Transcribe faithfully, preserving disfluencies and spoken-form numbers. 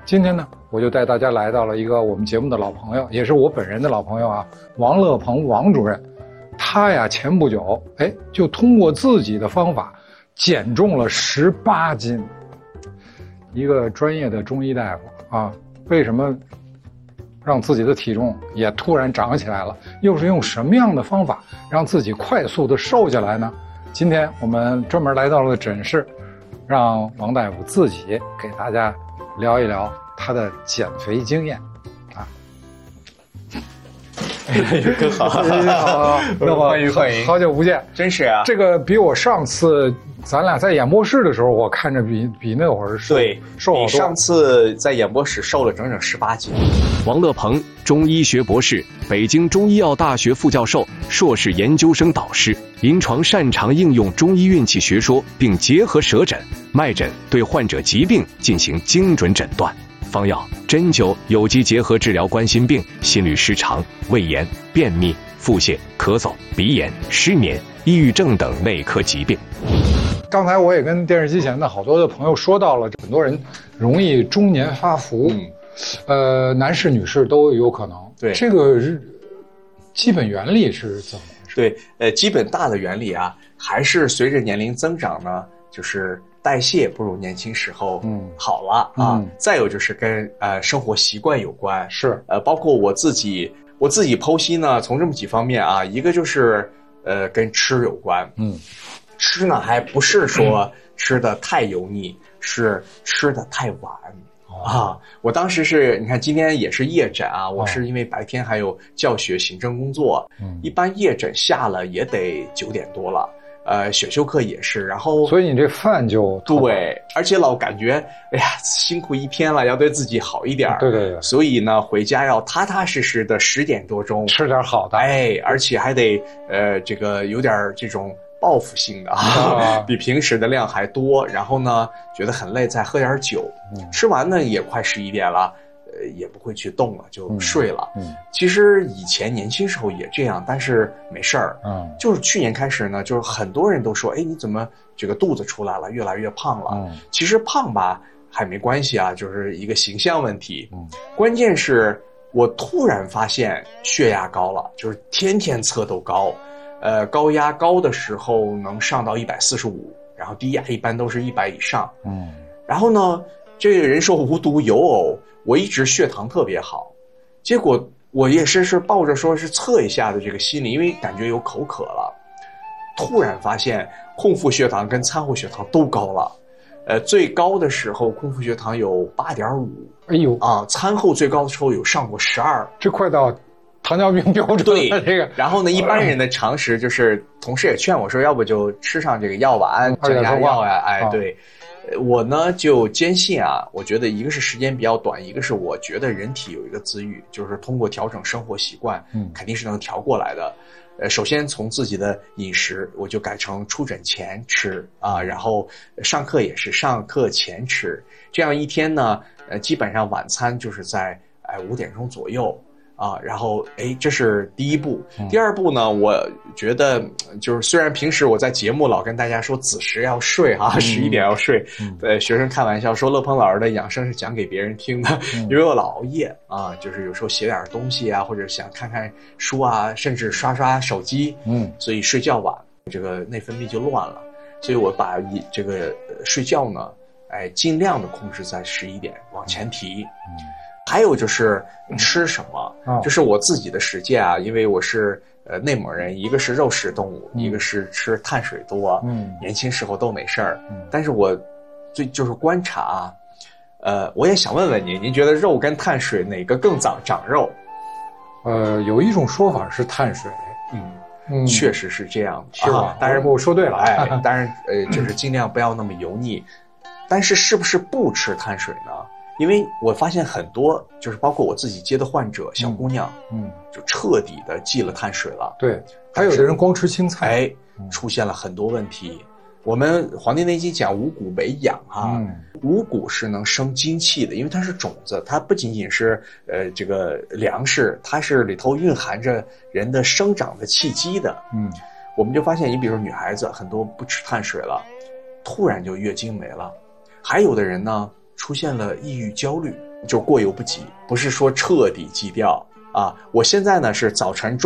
今天呢，我就带大家来到了一个我们节目的老朋友，也是我本人的老朋友啊，王乐鹏王主任。他呀，前不久，哎，就通过自己的方法减重了十八斤。一个专业的中医大夫啊，为什么让自己的体重也突然涨起来了？又是用什么样的方法让自己快速的瘦下来呢？今天我们专门来到了诊室，让王大夫自己给大家聊一聊他的减肥经验啊。 哎，更好， 好，那么欢迎欢迎， 好久不见， 真是啊！ 这个比我上次咱俩在演播室的时候，我看着比比那会儿瘦， 对， 瘦好多。 比上次在演播室瘦了整整十八斤。 王乐鹏，中医学博士，北京中医药大学副教授、硕士研究生导师，临床擅长应用中医运气学说，并结合舌诊、脉诊对患者疾病进行精准诊断。方药、针灸有机结合治疗冠心病、心律失常、胃炎、便秘、腹泻、咳嗽、鼻炎、失眠、抑郁症等内科疾病。 刚才我也跟电视机前的好多的朋友说到了，很多人容易中年发福，嗯、呃，男士、女士都有可能。 对， 这个基本原理是怎么回事？ 对，呃，基本大的原理啊，还是随着年龄增长呢，就是代谢不如年轻时候好了、嗯、啊、嗯。再有就是跟呃生活习惯有关， 是呃，包括我自己，我自己剖析呢，从这么几方面啊，一个就是呃跟吃有关，嗯。吃呢，还不是说吃的太油腻，是吃的太晚、哦、啊！我当时是，你看今天也是夜诊啊，我是因为白天还有教学、行政工作，嗯，一般夜诊下了也得九点多了，呃，选修课也是，然后所以你这饭就对，而且老感觉哎呀辛苦一天了，要对自己好一点， 对对对， 所以呢回家要踏踏实实的十点多钟吃点好的， 哎，而且还得呃这个有点这种报复性的啊，比平时的量还多。然后呢，觉得很累，再喝点酒。嗯、吃完呢也快十一点了，呃，也不会去动了，就睡了。嗯，嗯其实以前年轻时候也这样，但是没事儿。嗯，就是去年开始呢，就是很多人都说，哎，你怎么这个肚子出来了，越来越胖了？嗯，其实胖吧还没关系啊，就是一个形象问题。嗯，关键是我突然发现血压高了，就是天天测都高。呃，高压高的时候能上到一百四十五，然后低压一般都是一百以上。嗯，然后呢，这个人说无独有偶，我一直血糖特别好，结果我也是是抱着说是测一下的这个心理，因为感觉有口渴了，突然发现空腹血糖跟餐后血糖都高了。呃，最高的时候空腹血糖有 八点五， 哎呦啊，餐后最高的时候有上过十二， 这快到糖尿病标准了， 这个。 然后呢，一般人的常识就是，同事也劝我说，要不就吃上这个药丸、降压药呀。哎，啊、对，我呢就坚信啊，我觉得一个是时间比较短，一个是我觉得人体有一个自愈，就是通过调整生活习惯，嗯，肯定是能调过来的。呃，首先从自己的饮食，我就改成出诊前吃啊，然后上课也是上课前吃，这样一天呢，呃，基本上晚餐就是在哎五点钟左右。啊，然后哎，这是第一步。嗯、第二步呢，我觉得就是虽然平时我在节目老跟大家说子时要睡哈、啊，十一、嗯、点要睡，嗯、对学生开玩笑说乐鹏老师的养生是讲给别人听的，嗯、因为我老熬夜啊，就是有时候写点东西啊，或者想看看书啊，甚至刷刷手机，嗯，所以睡觉晚，这个内分泌就乱了，所以我把这个睡觉呢，哎，尽量的控制在十一点往前提。嗯还有就是吃什么，嗯、就是我自己的实践啊，因为我是呃内蒙人，一个是肉食动物，嗯、一个是吃碳水多，嗯，年轻时候都没事儿，嗯，但是我最就是观察啊，呃，我也想问问您，您觉得肉跟碳水哪个更长长肉？ 呃，有一种说法是碳水， 嗯。嗯，确实是这样， 是吧？ 啊、当然我说对了， 哎，当然呃，就是尽量不要那么油腻，但是是不是不吃碳水呢？因为我发现很多，就是包括我自己接的患者，小姑娘，嗯，就彻底的忌了碳水了。 对，还有的人光吃青菜， 哎，出现了很多问题。我们《黄帝内经》讲五谷为养哈、啊，嗯、五谷是能生精气的，因为它是种子，它不仅仅是呃这个粮食，它是里头蕴含着人的生长的契机的。嗯，我们就发现，你比如说女孩子很多不吃碳水了，突然就月经没了，还有的人呢。出现了抑郁焦虑， 就过犹不及，不是说彻底忌掉啊。我现在呢是早晨、中